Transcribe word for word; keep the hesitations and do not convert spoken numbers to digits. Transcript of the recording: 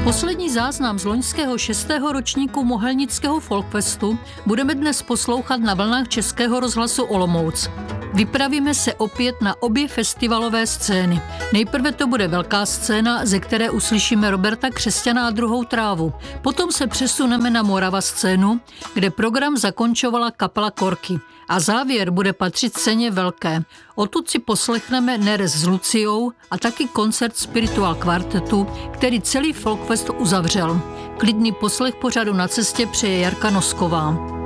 Poslední záznam z loňského šestého ročníku Mohelnického folkfestu budeme dnes poslouchat na vlnách Českého rozhlasu Olomouc. Vypravíme se opět na obě festivalové scény. Nejprve to bude velká scéna, ze které uslyšíme Roberta Křesťana a Druhou trávu. Potom se přesuneme na Morava scénu, kde program zakončovala kapela Korky. A závěr bude patřit scéně velké. Odtud si poslechneme Nerez s Luciou a taky koncert Spiritual kvartetu, který celý folkfest uzavřel. Klidný poslech pořadu Na cestě přeje Jarka Nosková.